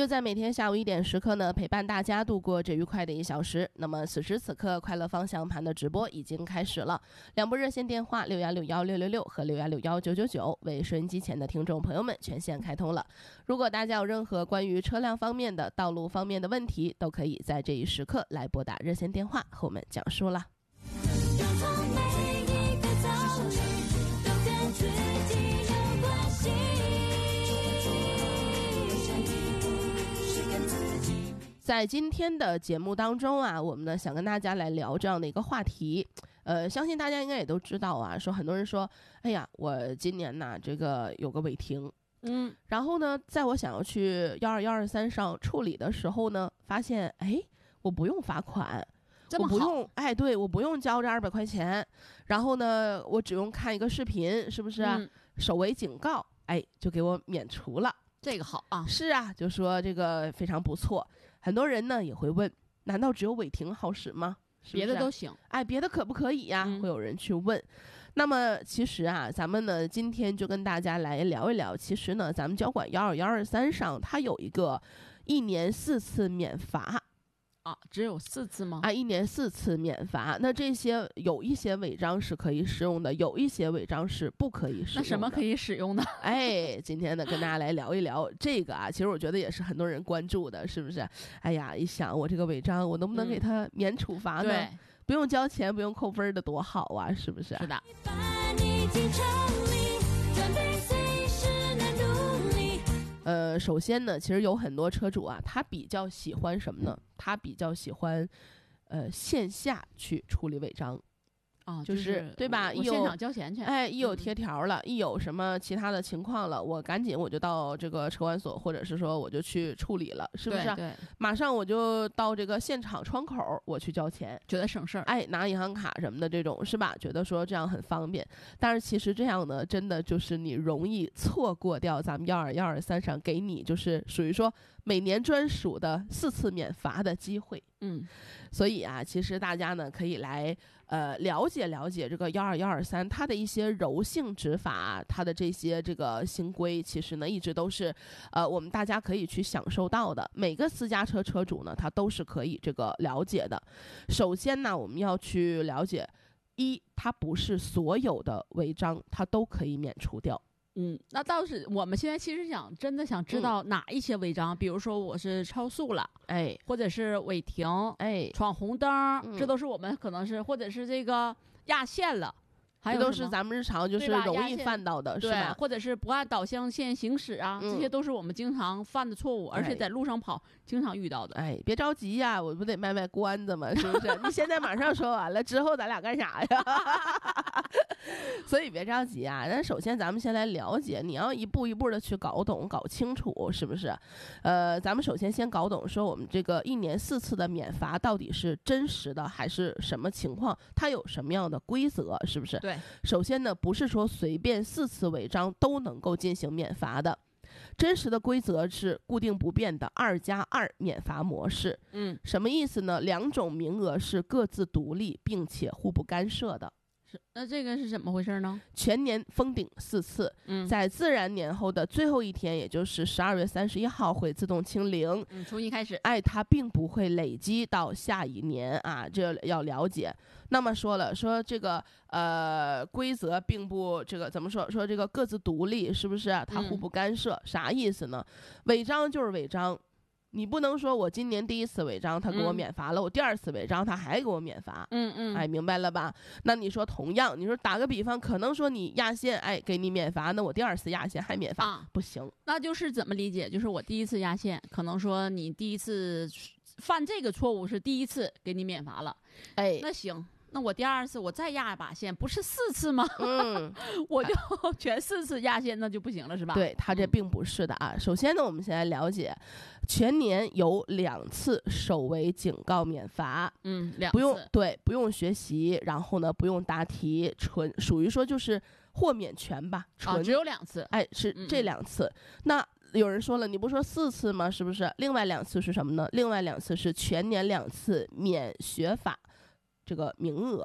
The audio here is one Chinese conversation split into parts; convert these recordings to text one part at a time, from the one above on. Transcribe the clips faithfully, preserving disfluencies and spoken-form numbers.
就在每天下午一点时刻呢，陪伴大家度过这愉快的一小时。那么此时此刻，快乐方向盘的直播已经开始了。两部热线电话六幺六幺六六六和六幺六幺九九九为收音机前的听众朋友们全线开通了。如果大家有任何关于车辆方面的、道路方面的问题，都可以在这一时刻来拨打热线电话和我们讲述了。在今天的节目当中啊，我们呢想跟大家来聊这样的一个话题。呃，相信大家应该也都知道啊，说很多人说，哎呀，我今年呢这个有个违停，嗯，然后呢，在我想要去幺二幺二三上处理的时候呢，发现哎，我不用罚款，我不用，哎，对，我不用交这二百块钱，然后呢，我只用看一个视频，是不是？嗯、首为警告，哎，就给我免除了。 这个好啊， 是啊，就说这个非常不错。很多人呢也会问，难道只有违停好使吗？是不是？ 别的都行， 哎，别的可不可以呀、嗯？会有人去问。那么其实啊，咱们呢今天就跟大家来聊一聊，其实呢，咱们交管幺二幺二三上它有一个一年四次免罚。 啊，只有四次吗？ 啊，一年四次免罚。那这些有一些违章是可以使用的，有一些违章是不可以使用的。 那什么可以使用的？ 哎，今天呢跟大家来聊一聊这个啊，其实我觉得也是很多人关注的，是不是？哎呀，一想我这个违章，我能不能给他免处罚呢？ 对， 不用交钱，不用扣分的多好啊，是不是？ 是的。 呃，首先呢，其实有很多车主啊，他比较喜欢什么呢？他比较喜欢，呃，线下去处理违章。 啊， 就是、 就是、 对吧？ 我现场交钱去， 哎，一有贴条了、嗯，一有什么其他的情况了，我赶紧我就到这个车管所，或者是说我就去处理了，是不是？ 对对， 马上我就到这个现场窗口，我去交钱， 觉得省事儿。 哎，拿银行卡什么的这种是吧？觉得说这样很方便，但是其实这样呢，真的就是你容易错过掉咱们幺二幺二三上给你就是属于说每年专属的四次免罚的机会。 嗯， 所以啊，其实大家呢可以来呃了解了解这个幺二幺二三它的一些柔性执法，它的这些这个新规，其实呢一直都是呃我们大家可以去享受到的。每个私家车车主呢，他都是可以这个了解的。首先呢，我们要去了解，一，它不是所有的违章它都可以免除掉。 嗯，那倒是我们现在其实想真的想知道哪一些违章、嗯、比如说我是超速了， 哎， 或者是违停， 哎， 闯红灯、嗯、这都是我们可能是或者是这个压线了，还有这都是咱们日常就是容易犯到的，是吧？ 或者是不按导向线行驶啊、嗯、这些都是我们经常犯的错误、嗯、而且在路上跑、哎、经常遇到的。 哎，别着急呀，我不得卖卖关子吗？是不是？你现在马上说完了之后咱俩干啥呀？所以别着急啊，但首先咱们先来了解，你要一步一步的去搞懂搞清楚，是不是？呃，咱们首先先搞懂说我们这个一年四次的免罚到底是真实的还是什么情况，它有什么样的规则，是不是？ 对， 首先呢，不是说随便四次违章都能够进行免罚的，真实的规则是固定不变的二加二免罚模式。 嗯， 什么意思呢？两种名额是各自独立并且互不干涉的。 那这个是怎么回事呢？ 全年封顶四次， 嗯，在自然年后的最后一天，也就是十二月三十一号会自动清零， 嗯，从一开始， 哎，它并不会累积到下一年啊，这要了解。那么说了，说这个呃规则并不这个怎么说？说这个各自独立，是不是？它互不干涉，嗯、啥意思呢？违章就是违章。你不能说我今年第一次违章他给我免罚了、嗯、我第二次违章他还给我免罚， 嗯嗯， 哎，明白了吧？那你说同样，你说打个比方，可能说你压线，哎，给你免罚，那我第二次压线还免罚、啊、不行。 那就是怎么理解？就是我第一次压线，可能说你第一次犯这个错误是第一次给你免罚了， 哎， 那行。那我第二次我再压一把线，不是四次吗？ 嗯， 我就全四次压线，那就不行了，是吧？ 对，它这并不是的啊。嗯、首先呢，我们先来了解，全年有两次首为警告免罚， 嗯，两次不用对，不用学习，然后呢，不用答题，纯属于说就是豁免权吧，纯、 啊、只有两次， 哎，是这两次。嗯、那有人说了，你不说四次吗？是不是？另外两次是什么呢？另外两次是全年两次免学法。这个名额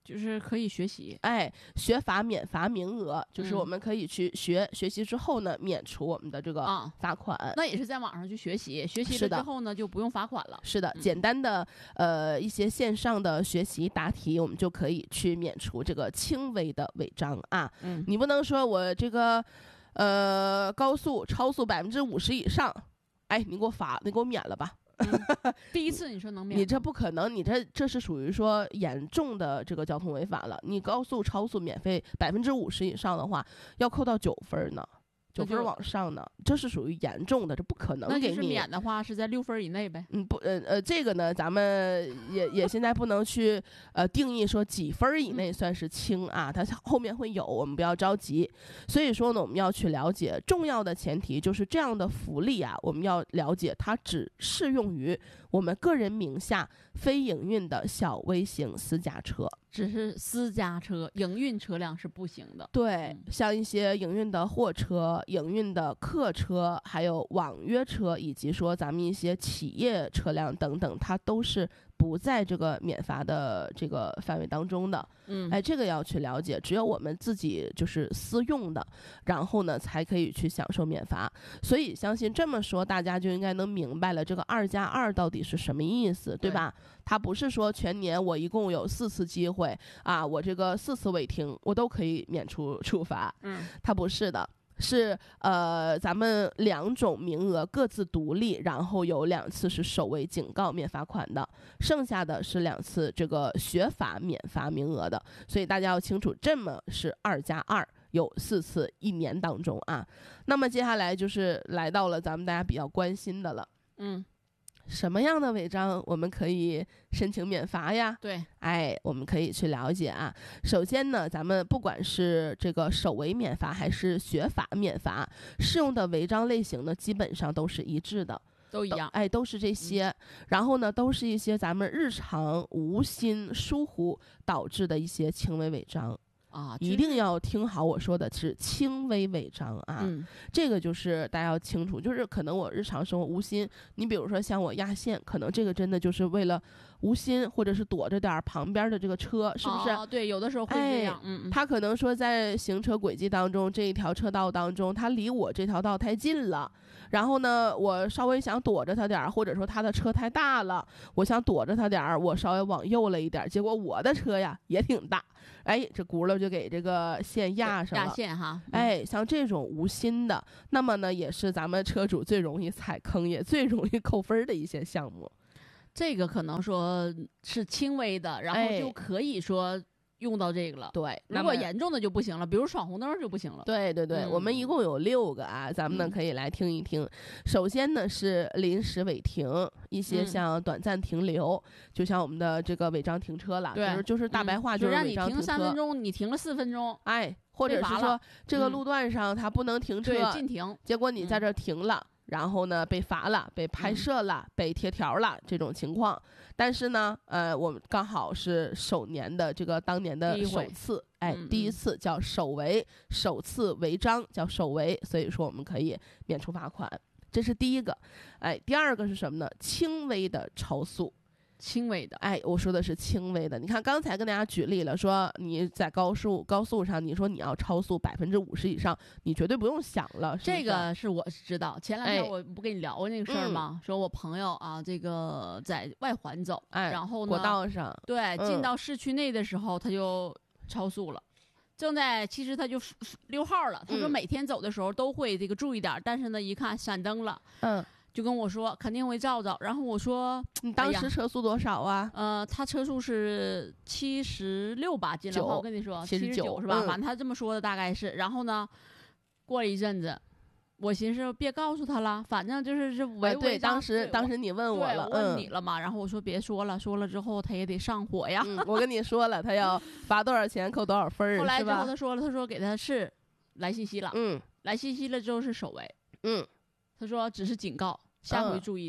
就是可以学习， 哎，学法免罚名额，就是嗯我们可以去学，学习之后呢，免除我们的这个啊， 罚款。 那也是在网上去学习，学习是的了之后呢，就不用罚款了。 是的， 嗯简单的呃一些线上的学习答题，我们就可以去免除这个轻微的违章啊。 嗯， 你不能说我这个呃高速超速百分之五十以上，哎，你给我罚，你给我免了吧。 嗯第一次你说能免吗？ 你这不可能，你这这是属于说严重的这个交通违法了。你高速超速免费百分之五十以上的话，要扣到九分呢，九分往上呢，这是属于严重的，这不可能那就是给你。 免的话是在六分以内呗。 嗯，不，呃呃，这个呢，咱们也也现在不能去呃定义说几分以内算是轻啊，它后面会有，我们不要着急。所以说呢，我们要去了解，重要的前提就是这样的福利啊，我们要了解它只适用于我们个人名下非营运的小微型私家车。 只是私家车，营运车辆是不行的。 对， 嗯像一些营运的货车、营运的客车，还有网约车，以及说咱们一些企业车辆等等，它都是不在这个免罚的这个范围当中的。 嗯， 哎，这个要去了解，只有我们自己就是私用的，然后呢才可以去享受免罚。所以相信这么说，大家就应该能明白了这个二加二到底是什么意思，对吧？它不是说全年我一共有四次机会啊，我这个四次违停我都可以免除处罚， 嗯， 它不是的。是呃，咱们两种名额各自独立，然后有两次是首违警告免罚款的，剩下的是两次这个学法免罚名额的，所以大家要清楚，这么是二加二，有四次一年当中啊。那么接下来就是来到了咱们大家比较关心的了， 嗯， 什么样的违章我们可以申请免罚呀？ 对， 哎，我们可以去了解啊。首先呢，咱们不管是这个首违免罚还是学法免罚，适用的违章类型呢，基本上都是一致的， 都一样。 哎，都是这些。嗯、然后呢，都是一些咱们日常无心疏忽导致的一些轻微违章。 啊， 一定要听好我说的是轻微违章啊、 嗯， 这个就是大家要清楚，就是可能我日常生活无心，你比如说像我压线，可能这个真的就是为了无心，或者是躲着点旁边的这个车，是不是？ 哦，对，有的时候会这样， 哎、 嗯， 他可能说在行车轨迹当中这一条车道当中，他离我这条道太近了。然后呢，我稍微想躲着他点儿，或者说他的车太大了，我想躲着他点儿，我稍微往右了一点，结果我的车呀也挺大，哎，这轱辘就给这个线压上了。 压线哈， 嗯、哎，像这种无心的，那么呢，也是咱们车主最容易踩坑，也最容易扣分的一些项目。 这个可能说是轻微的，然后就可以说用到这个了。 对， 如果严重的就不行了，比如闯红灯就不行了。 对对对、嗯，我们一共有六个啊，咱们呢可以来听一听。嗯、首先呢是临时违停，一些像短暂停留，嗯、就像我们的这个违章停车了， 对， 就是就是大白话就是违章停车。 嗯、就让你停三分钟，你停了四分钟， 哎，或者是说这个路段上它不能停车， 对，禁停， 结果你在这停了。嗯然后呢，被罚了，被拍摄了，嗯、被贴条了，这种情况。但是呢，呃，我们刚好是首年的这个当年的首次，哎， 嗯、 第一次叫首违，首次违章叫首违，所以说我们可以免除罚款，这是第一个。哎，第二个是什么呢？轻微的超速。 轻微的， 哎，我说的是轻微的。你看刚才跟大家举例了，说你在高速高速上，你说你要超速百分之五十以上，你绝对不用想了。是是这个是我知道，前两天哎我不跟你聊过那个事儿吗？嗯、说我朋友啊，这个在外环走， 哎， 然后呢， 国道上， 对， 嗯、 进到市区内的时候，他就超速了。正在，其实他就溜号了。他说每天走的时候都会这个注意点，嗯、但是呢，一看闪灯了， 嗯。 就跟我说肯定会照照，然后我说你当时车速多少啊？ 哎、呃，他车速是七十六吧，进来话我跟你说七十九是吧？ 嗯、 反正他这么说的大概是。然后呢，过了一阵子，我寻思别告诉他了，反正就是是违违章、 啊。对，当时当时你问我了， 我问你了嘛、嗯？然后我说别说了，说了之后他也得上火呀。 嗯、我跟你说了，他要罚多少钱，扣多少分儿， 后来之后他说了，他说给他是来信息了， 嗯， 来信息了之后是首违， 嗯， 他说只是警告。下回注意点、 嗯，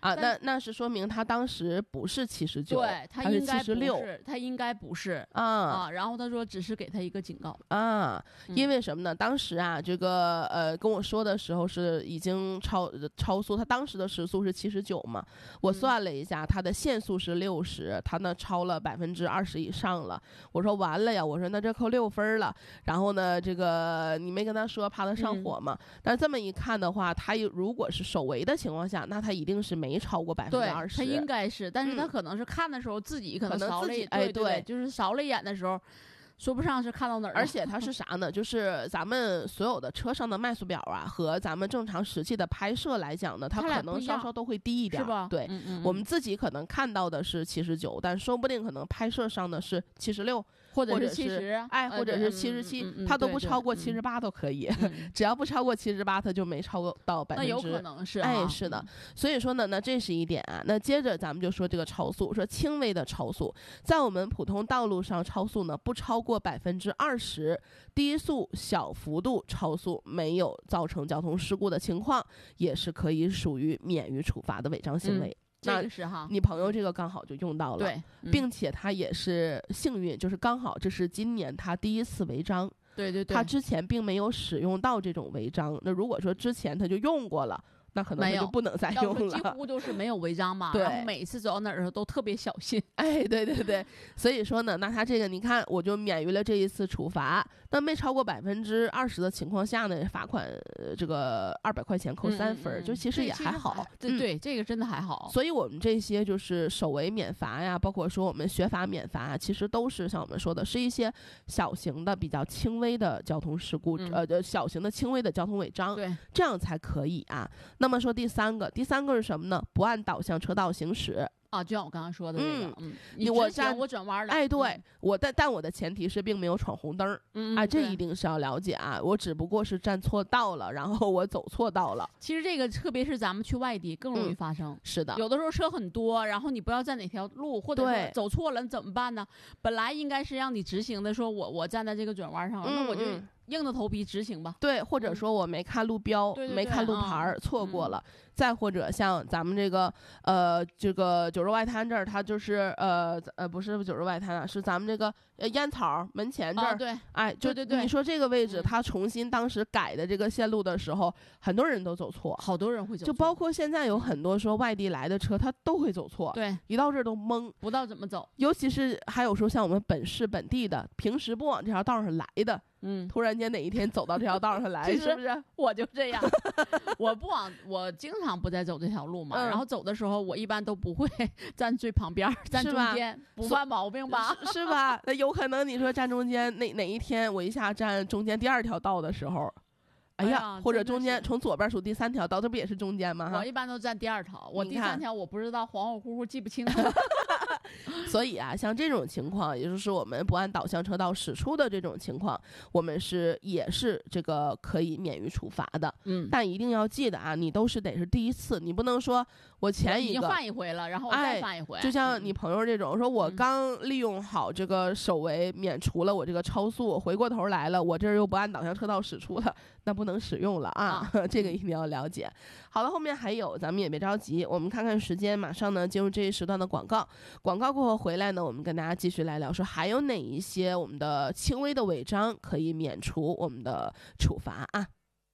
啊，那那是说明他当时不是七十九， 对，他应该不是，他应该不是啊啊。然后他说只是给他一个警告啊，因为什么呢？当时啊，这个呃跟我说的时候是已经超超速，他当时的时速是七十九嘛，我算了一下，他的限速是六十，他呢超了百分之二十以上了。我说完了呀，我说那这扣六分了。然后呢，这个你没跟他说怕他上火嘛？嗯、但是这么一看的话，他如果是手违的情况下，那他一定是没超过百分之二十。 他应该是，但是他可能是看的时候、嗯、自己可能扫了一眼， 哎， 对对，就是扫了一眼的时候。说不上是看到哪儿， 而且它是啥呢？就是咱们所有的车上的迈速表啊，和咱们正常实际的拍摄来讲呢，它可能稍稍都会低一点， 是吧？ 对， 嗯嗯嗯我们自己可能看到的是七十九，但说不定可能拍摄上的是七十六。 或者是七十， 哎，或者是七十七，它都不超过七十八都可以， 嗯、 只要不超过七十八，它就没超过到百分之。 那有可能是、啊， 哎，是的。所以说呢，那这是一点啊。那接着咱们就说这个超速，说轻微的超速，在我们普通道路上超速呢，不超过百分之二十，低速小幅度超速，没有造成交通事故的情况，也是可以属于免于处罚的违章行为。 嗯这个是哈， 你朋友这个刚好就用到了， 对，嗯、 并且他也是幸运，就是刚好这是今年他第一次违章， 对对对， 他之前并没有使用到这种违章。那如果说之前他就用过了，那可能他就不能再用了。 几乎都是没有违章嘛， 对， 然后每次走到哪儿的时候都特别小心。 哎，对对对，所以说呢，那他这个你看，我就免于了这一次处罚。那没超过百分之二十的情况下呢，罚款、呃、这个二百块钱扣三分、 嗯嗯嗯， 就其实也还好。 对对、对、嗯，这个真的还好。 所以我们这些就是手违免罚呀，包括说我们学法免罚，其实都是像我们说的，是一些小型的、比较轻微的交通事故，嗯、呃，小型的轻微的交通违章， 对， 这样才可以啊。那么说第三个，第三个是什么呢？不按导向车道行驶。 啊，就像我刚刚说的这个，嗯， 嗯你我站我转弯了， 哎，对、 嗯、 我，但但我的前提是并没有闯红灯， 嗯， 哎，这一定是要了解啊，我只不过是站错道了，然后我走错道了。 其实这个特别是咱们去外地更容易发生， 嗯、是的， 有的时候车很多，然后你不知道在哪条路，或者说走错了，你怎么办呢？本来应该是让你直行的，说我我站在这个转弯上， 嗯、 那我就硬着头皮直行吧。 对，或者说我没看路标， 嗯、对对对没看路牌、 嗯、 错过了。再或者像咱们这个呃这个九州外滩这儿，它就是呃呃不是九州外滩啊，是咱们这个呃烟草门前这儿、 啊，对， 哎，就对对对， 你说这个位置， 嗯、 它重新当时改的这个线路的时候，很多人都走错， 好多人会走错， 就包括现在有很多说外地来的车，它都会走错， 对， 一到这儿都懵， 不知道怎么走。 尤其是还有说像我们本市本地的，平时不往这条道上来的。 嗯， 突然间哪一天走到这条道上来，是不是？ 我就这样，我不往，我经常不再走这条路嘛、嗯。然后走的时候，我一般都不会站最旁边，站中间，不犯毛病吧？ 是, 是吧？那有可能你说站中间，哪哪一天我一下站中间第二条道的时候。哎呀，哎或者中间从左边数第三条道，这不也是中间吗？ 我一般都站第二条，我第三条我不知道，恍恍惚惚记不清了。 所以啊，像这种情况，也就是我们不按导向车道驶出的这种情况，我们是也是这个可以免于处罚的。 嗯， 但一定要记得啊，你都是得是第一次，你不能说我前一个已经犯一回了，然后我再犯一回。 哎、就像你朋友这种，说我刚利用好这个手违免除了我这个超速，回过头来了，我这儿又不按导向车道驶出了，那不能使用了啊，啊这个一定要了解。好了，后面还有，咱们也别着急，我们看看时间，马上呢进入这一时段的广告。广告过后回来呢，我们跟大家继续来聊，说还有哪一些我们的轻微的违章可以免除我们的处罚啊。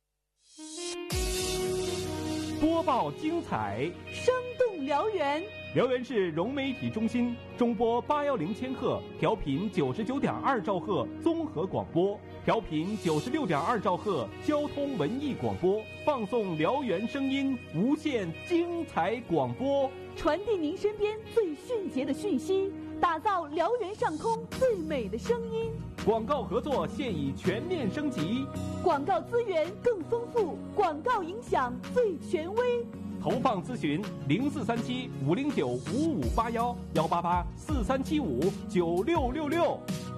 播报精彩， 生动辽源。 辽源市融媒体中心中波八幺零千赫，调频九十九点二兆赫综合广播，调频九十六点二兆赫交通文艺广播，放送辽源声音，无限精彩广播， 传递您身边最迅捷的讯息，打造辽源上空最美的声音。 广告合作现已全面升级， 广告资源更丰富，广告影响最权威。 投放咨询零四三七五零九五五八幺幺八八四三七五九六六六。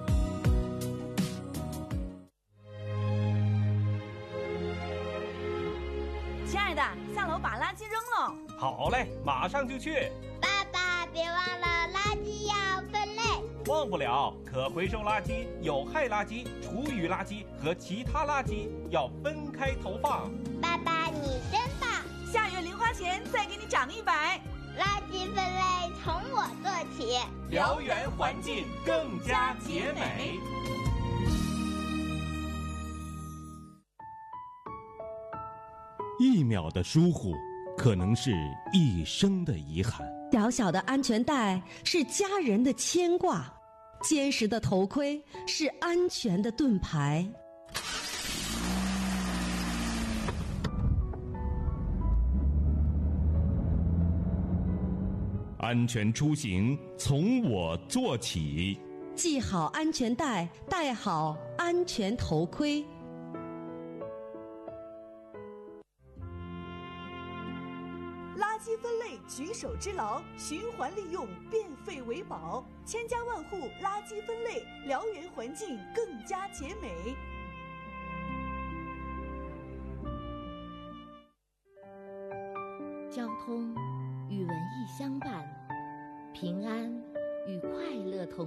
亲爱的，下楼把垃圾扔了。 好嘞，马上就去。 爸爸，别忘了垃圾要分类。 忘不了，可回收垃圾、有害垃圾、厨余垃圾和其他垃圾要分开投放。 爸爸，你真棒！ 下月零花钱再给你涨一百。 垃圾分类从我做起， 燎原环境更加洁美。 一秒的疏忽，可能是一生的遗憾。 小小的安全带是家人的牵挂，坚实的头盔是安全的盾牌。 安全出行从我做起， 系好安全带，戴好安全头盔。 垃圾分类举手之劳，循环利用，变废为宝，千家万户垃圾分类，燎原环境更加洁美。 交通与文艺相伴，平安与快乐同